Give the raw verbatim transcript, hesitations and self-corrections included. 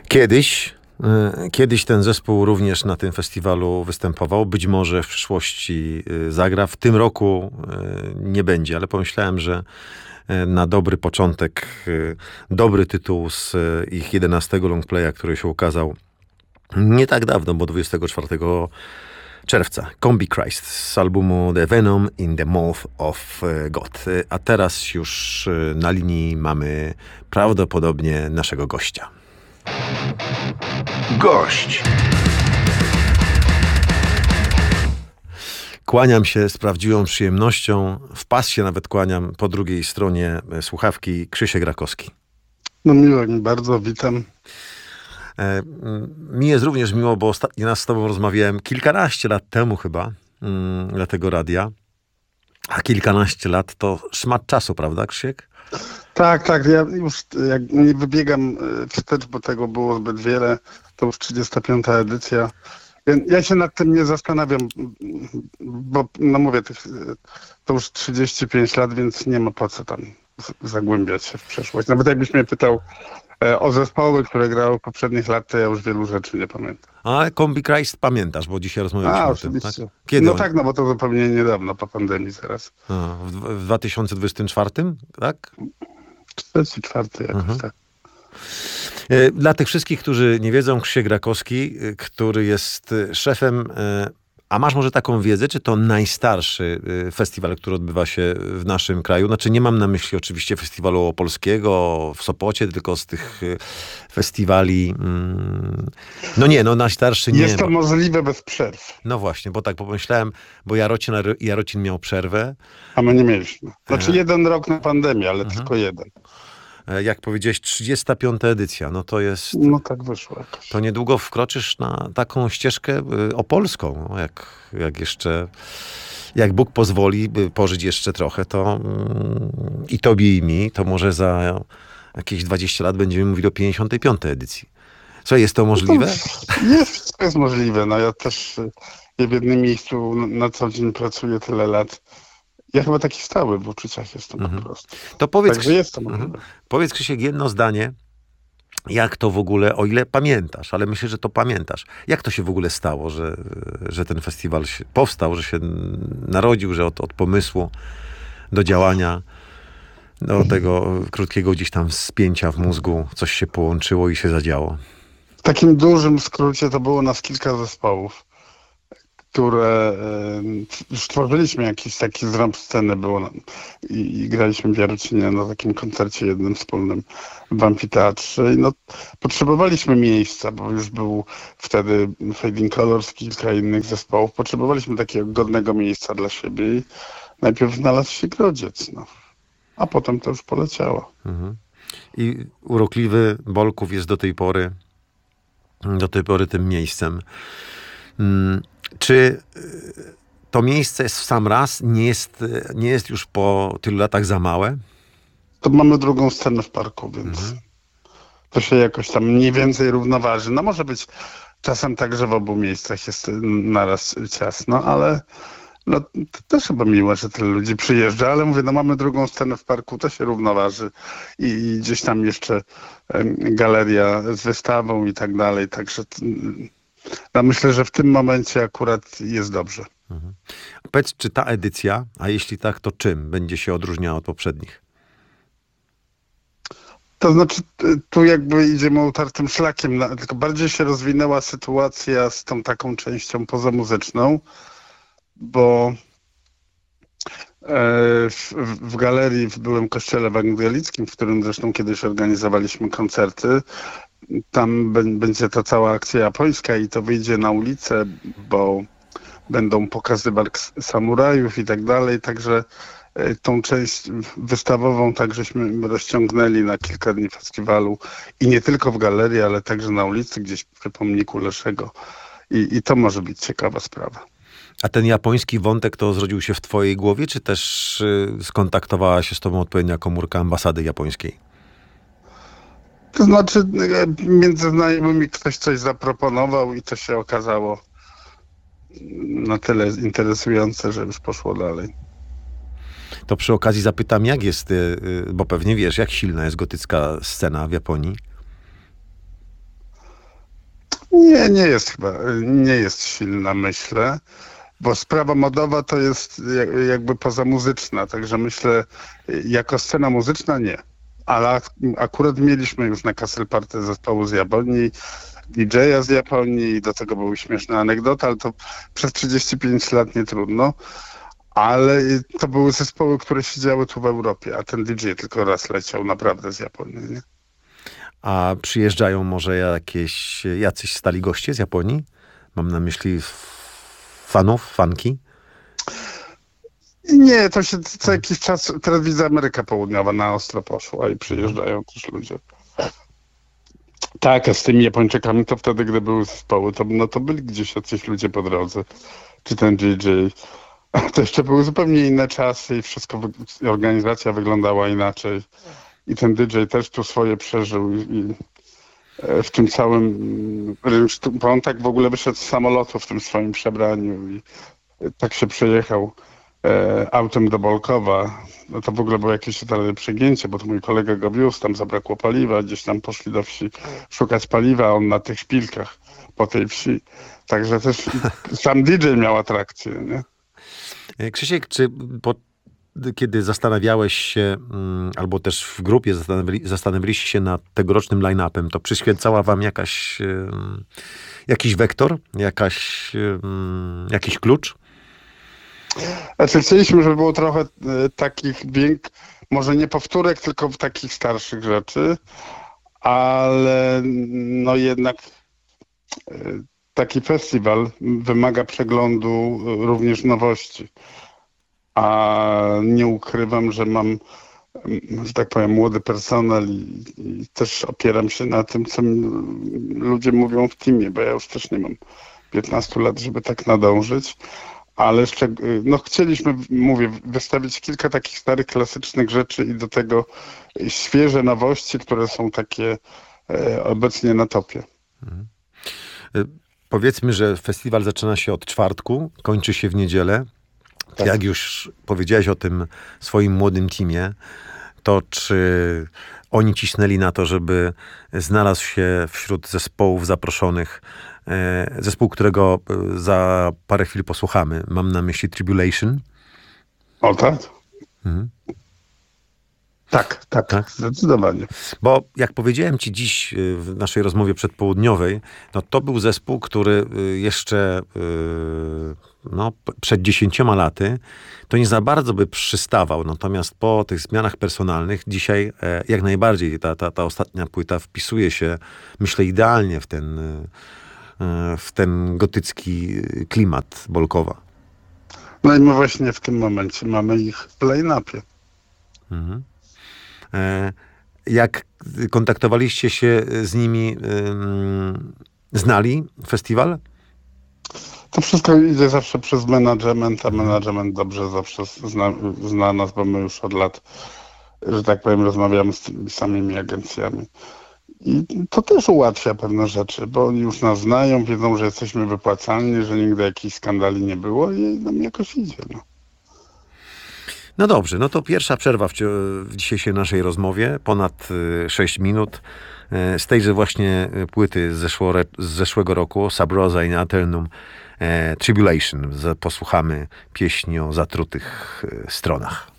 Kiedyś, y, kiedyś ten zespół również na tym festiwalu występował. Być może w przyszłości y, zagra. W tym roku y, nie będzie, ale pomyślałem, że y, na dobry początek, y, dobry tytuł z y, ich jedenastego longplaya, który się ukazał nie tak dawno, bo dwudziestego czwartego czerwca. Combi Christ z albumu The Venom in the Mouth of God. A teraz już na linii mamy prawdopodobnie naszego gościa. Gość. Kłaniam się z prawdziwą przyjemnością. W pas się nawet kłaniam po drugiej stronie słuchawki Krzysiek Rakowski. No miło mi bardzo, witam. E, mi jest również miło, bo ostatni raz z tobą rozmawiałem kilkanaście lat temu chyba, mm, dla tego radia. A kilkanaście lat to szmat czasu, prawda, Krzysiek? Tak, tak, ja już jak nie wybiegam wstecz, bo tego było zbyt wiele, to już trzydziesta piąta edycja. Ja, ja się nad tym nie zastanawiam, bo no mówię, tych, to już trzydzieści pięć lat, więc nie ma po co tam zagłębiać się w przeszłość. Nawet jakbyś mnie pytał o zespoły, które grały w poprzednich lat, to ja już wielu rzeczy nie pamiętam. A Combi Christ pamiętasz, bo dzisiaj rozmawialiśmy A, o oczywiście. tym, tak? Kiedy no on... tak, no bo to zupełnie niedawno, po pandemii zaraz. A, w, w dwa tysiące dwudziestym czwartym, tak? Trzeci, czwarty jakoś, Mhm. tak. Dla tych wszystkich, którzy nie wiedzą, Krzysiek Rakowski, który jest szefem, a masz może taką wiedzę, czy to najstarszy festiwal, który odbywa się w naszym kraju? Znaczy nie mam na myśli oczywiście festiwalu opolskiego w Sopocie, tylko z tych festiwali, no nie, no najstarszy nie. Jest to możliwe bez przerw. No właśnie, bo tak pomyślałem, bo Jarocin, Jarocin miał przerwę. A my nie mieliśmy. Znaczy Aha. jeden rok na pandemię, ale Mhm. tylko jeden. Jak powiedziałeś, trzydziesta piąta edycja, no to jest... No tak wyszło jakoś. To niedługo wkroczysz na taką ścieżkę opolską, no jak, jak jeszcze, jak Bóg pozwoli by pożyć jeszcze trochę, to mm, i tobie i mi, to może za jakieś dwadzieścia lat będziemy mówili o pięćdziesiątej piątej edycji. Co, jest to możliwe? Jest, wszystko jest możliwe. No ja też y, w jednym miejscu na co dzień pracuję tyle lat. Ja chyba taki stały w uczuciach jestem Mhm. po prostu. To powiedz, Także jest to możliwe. mhm. Powiedz, Krzysiek, jedno zdanie, jak to w ogóle, o ile pamiętasz, ale myślę, że to pamiętasz, jak to się w ogóle stało, że, że ten festiwal się powstał, że się narodził, że od, od pomysłu do działania, do tego krótkiego gdzieś tam spięcia w mózgu coś się połączyło i się zadziało. W takim dużym skrócie to było nas kilka zespołów, które y, już tworzyliśmy jakiś taki zrąb sceny było nam, i, i graliśmy w Jarocinie na takim koncercie jednym wspólnym w amfiteatrze. I no, potrzebowaliśmy miejsca, bo już był wtedy Fading Colors, kilka innych zespołów. Potrzebowaliśmy takiego godnego miejsca dla siebie i najpierw znalazł się Grodziec, no. A potem to już poleciało. Mhm. I urokliwy Bolków jest do tej pory, do tej pory tym miejscem. Hmm. Czy to miejsce w sam raz nie jest, nie jest już po tylu latach za małe? To mamy drugą scenę w parku, więc Mhm. to się jakoś tam mniej więcej równoważy. No może być czasem tak, że w obu miejscach jest naraz ciasno, ale no, to też chyba miłe, że tyle ludzi przyjeżdża, ale mówię, no mamy drugą scenę w parku, to się równoważy i, i gdzieś tam jeszcze em, galeria z wystawą i tak dalej, także ja myślę, że w tym momencie akurat jest dobrze. Mhm. Powiedz, czy ta edycja, a jeśli tak, to czym będzie się odróżniała od poprzednich? To znaczy, tu jakby idziemy utartym szlakiem, tylko bardziej się rozwinęła sytuacja z tą taką częścią pozamuzyczną, bo w, w galerii w byłym kościele ewangelickim, w którym zresztą kiedyś organizowaliśmy koncerty, tam będzie ta cała akcja japońska i to wyjdzie na ulicę, bo będą pokazy walk samurajów i tak dalej, także tą część wystawową tak żeśmy rozciągnęli na kilka dni festiwalu i nie tylko w galerii, ale także na ulicy, gdzieś przy pomniku Leszego i, i to może być ciekawa sprawa. A ten japoński wątek to zrodził się w twojej głowie, czy też y, skontaktowała się z tobą odpowiednia komórka ambasady japońskiej? To znaczy między znajomymi ktoś coś zaproponował i to się okazało na tyle interesujące, że już poszło dalej. To przy okazji zapytam, jak jest, bo pewnie wiesz, jak silna jest gotycka scena w Japonii? Nie, nie jest chyba, nie jest silna, myślę, bo sprawa modowa to jest jak- jakby pozamuzyczna, także myślę, jako scena muzyczna nie. Ale ak- akurat mieliśmy już na Castle Party zespołu z Japonii, D J a z Japonii, do tego były śmieszne anegdoty, ale to przez trzydzieści pięć lat nie trudno. Ale to były zespoły, które siedziały tu w Europie, a ten D J tylko raz leciał naprawdę z Japonii, nie? A przyjeżdżają może jakieś, jacyś stali goście z Japonii? Mam na myśli fanów, fanki. I nie, to się co jakiś czas, teraz widzę Ameryka Południowa na ostro poszła i przyjeżdżają też ludzie. Tak, a z tymi Japończykami to wtedy, gdy były zespoły, to, no to byli gdzieś jacyś ludzie po drodze. Czy ten D J. To jeszcze były zupełnie inne czasy i wszystko, wy- organizacja wyglądała inaczej. I ten D J też tu swoje przeżył i, i e, w tym całym mm, rynsztu, bo on tak w ogóle wyszedł z samolotu w tym swoim przebraniu i e, tak się przejechał e, autem do Bolkowa. No to w ogóle było jakieś totalne przegięcie, bo to mój kolega go wiózł, tam zabrakło paliwa, gdzieś tam poszli do wsi szukać paliwa, a on na tych szpilkach po tej wsi. Także też sam D J miał atrakcję, nie? E, Krzysiek, czy po, kiedy zastanawiałeś się, mm, albo też w grupie zastanawiali, zastanawialiście się nad tegorocznym line-upem, to przyświecała wam jakaś, em, jakiś wektor, jakaś, em, jakiś klucz? Znaczy chcieliśmy, żeby było trochę e, takich więk, może nie powtórek, tylko takich starszych rzeczy, ale no jednak e, taki festiwal wymaga przeglądu e, również nowości. A nie ukrywam, że mam, mm, że tak powiem, młody personel i, i też opieram się na tym, co mi ludzie mówią w teamie, bo ja już też nie mam piętnastu lat, żeby tak nadążyć. Ale szczeg- no chcieliśmy, mówię, wystawić kilka takich starych, klasycznych rzeczy i do tego świeże nowości, które są takie e, obecnie na topie. E, Powiedzmy, że festiwal zaczyna się od czwartku, kończy się w niedzielę. Tak. Jak już powiedziałeś o tym swoim młodym teamie, to czy oni cisnęli na to, żeby znalazł się wśród zespołów zaproszonych e, zespół, którego e, za parę chwil posłuchamy. Mam na myśli Tribulation. O tak? Mhm. Tak, tak, Tak? zdecydowanie. Bo jak powiedziałem ci dziś y, w naszej rozmowie przedpołudniowej, no to był zespół, który y, jeszcze y, no, p- przed dziesięcioma laty to nie za bardzo by przystawał. Natomiast po tych zmianach personalnych dzisiaj e, jak najbardziej ta, ta, ta ostatnia płyta wpisuje się, myślę, idealnie w ten, y, y, w ten gotycki klimat Bolkowa. No i my właśnie w tym momencie mamy ich w line-upie. Mhm. E, Jak kontaktowaliście się z nimi, ym, znali festiwal? To wszystko idzie zawsze przez management, a management dobrze zawsze zna, zna nas, bo my już od lat, że tak powiem, rozmawiamy z tymi samymi agencjami. I to też ułatwia pewne rzeczy, bo oni już nas znają, wiedzą, że jesteśmy wypłacalni, że nigdy jakichś skandali nie było i nam jakoś idzie. No. No dobrze, no to pierwsza przerwa w, cio- w dzisiejszej naszej rozmowie, ponad y, sześć minut. E, Z tejże właśnie y, płyty z, zeszłore, z zeszłego roku, Sub Rosa in Aeternum, e, Tribulation. Z- Posłuchamy pieśni o zatrutych y, stronach.